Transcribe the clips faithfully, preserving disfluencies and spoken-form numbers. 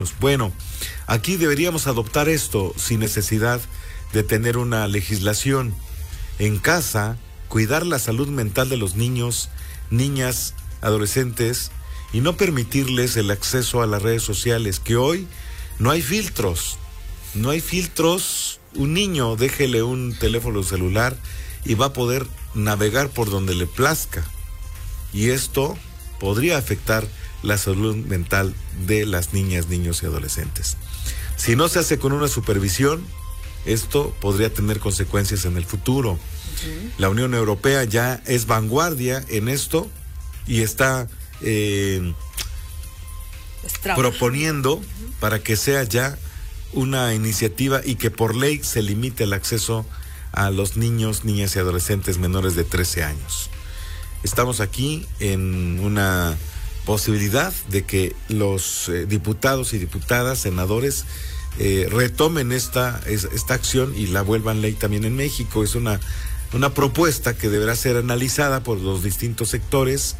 Bueno, aquí deberíamos adoptar esto sin necesidad de tener una legislación. En casa, cuidar la salud mental de los niños, niñas, adolescentes y no permitirles el acceso a las redes sociales, que hoy no hay filtros, no hay filtros. Un niño, déjele un teléfono celular y va a poder navegar por donde le plazca. Y esto podría afectar la salud mental de las niñas, niños y adolescentes. Si no se hace con una supervisión, esto podría tener consecuencias en el futuro. Uh-huh. La Unión Europea ya es vanguardia en esto y está eh, proponiendo uh-huh. para que sea ya una iniciativa y que por ley se limite el acceso a los niños, niñas y adolescentes menores de trece años. Estamos aquí en una posibilidad de que los eh, diputados y diputadas, senadores, eh, retomen esta, es, esta acción y la vuelvan ley también en México. Es una, una propuesta que deberá ser analizada por los distintos sectores,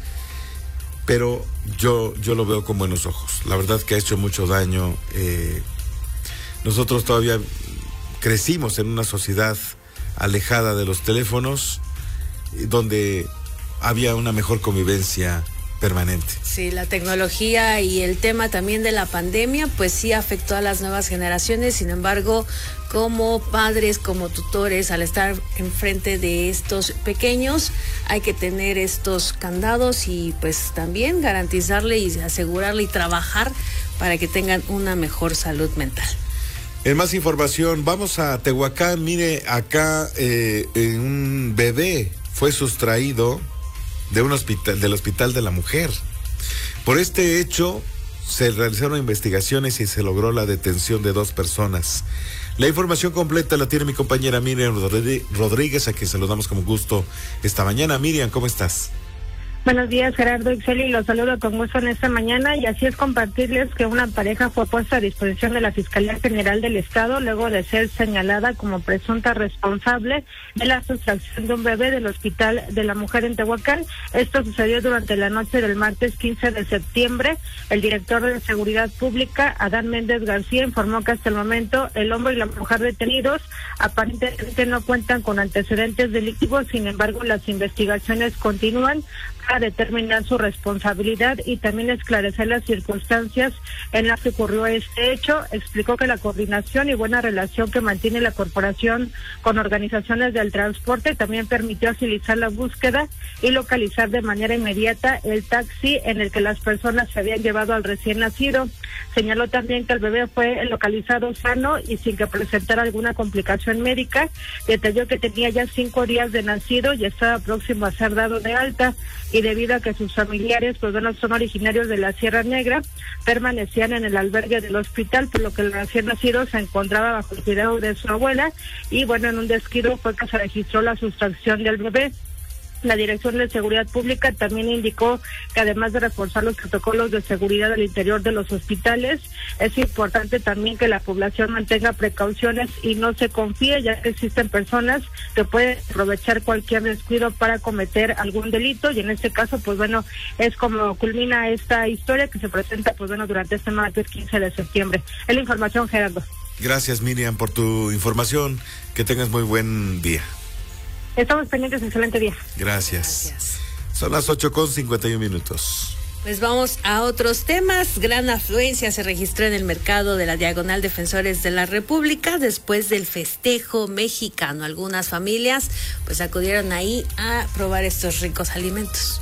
pero yo, yo lo veo con buenos ojos. La verdad que ha hecho mucho daño. Eh, nosotros todavía crecimos en una sociedad alejada de los teléfonos, donde había una mejor convivencia permanente. Sí, la tecnología y el tema también de la pandemia, pues sí afectó a las nuevas generaciones. Sin embargo, como padres, como tutores, al estar enfrente de estos pequeños, hay que tener estos candados y pues también garantizarle y asegurarle y trabajar para que tengan una mejor salud mental. En más información, vamos a Tehuacán. Mire, acá eh, un bebé fue sustraído de un hospital, del Hospital de la Mujer. Por este hecho, se realizaron investigaciones y se logró la detención de dos personas. La información completa la tiene mi compañera Miriam Rodríguez, a quien saludamos con gusto esta mañana. Miriam, ¿cómo estás? Buenos días, Gerardo Ixeli, los saludo con gusto en esta mañana, y así es compartirles que una pareja fue puesta a disposición de la Fiscalía General del Estado luego de ser señalada como presunta responsable de la sustracción de un bebé del Hospital de la Mujer en Tehuacán. Esto sucedió durante la noche del martes quince de septiembre. El director de Seguridad Pública, Adán Méndez García, informó que hasta el momento el hombre y la mujer detenidos aparentemente no cuentan con antecedentes delictivos. Sin embargo, las investigaciones continúan a determinar su responsabilidad y también esclarecer las circunstancias en las que ocurrió este hecho. Explicó que la coordinación y buena relación que mantiene la corporación con organizaciones del transporte también permitió agilizar la búsqueda y localizar de manera inmediata el taxi en el que las personas se habían llevado al recién nacido. Señaló también que el bebé fue localizado sano y sin que presentara alguna complicación médica. Detalló que tenía ya cinco días de nacido y estaba próximo a ser dado de alta, y debido a que sus familiares, pues bueno, son originarios de la Sierra Negra, permanecían en el albergue del hospital, por lo que el recién nacido se encontraba bajo el cuidado de su abuela, y bueno, en un descuido fue que se registró la sustracción del bebé. La Dirección de Seguridad Pública también indicó que además de reforzar los protocolos de seguridad al interior de los hospitales, es importante también que la población mantenga precauciones y no se confíe, ya que existen personas que pueden aprovechar cualquier descuido para cometer algún delito, y en este caso, pues bueno, es como culmina esta historia que se presenta, pues bueno, durante este martes quince de septiembre. Es la información, Gerardo. Gracias, Miriam, por tu información. Que tengas muy buen día. Estamos pendientes, excelente día. Gracias. Gracias. Son las ocho con cincuenta y un minutos. Pues vamos a otros temas. Gran afluencia se registró en el mercado de la Diagonal Defensores de la República después del festejo mexicano. Algunas familias pues acudieron ahí a probar estos ricos alimentos.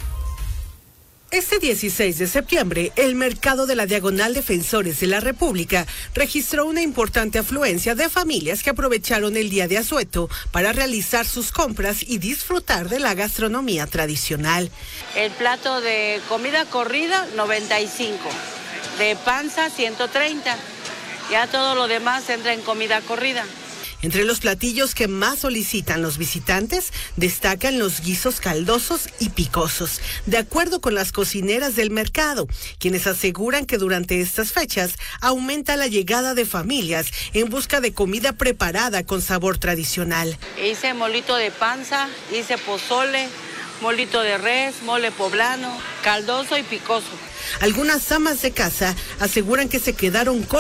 Este dieciséis de septiembre, el mercado de la Diagonal Defensores de la República registró una importante afluencia de familias que aprovecharon el día de asueto para realizar sus compras y disfrutar de la gastronomía tradicional. El plato de comida corrida, noventa y cinco, de panza, ciento treinta, ya todo lo demás entra en comida corrida. Entre los platillos que más solicitan los visitantes, destacan los guisos caldosos y picosos, de acuerdo con las cocineras del mercado, quienes aseguran que durante estas fechas aumenta la llegada de familias en busca de comida preparada con sabor tradicional. Hice molito de panza, hice pozole, molito de res, mole poblano, caldoso y picoso. Algunas amas de casa aseguran que se quedaron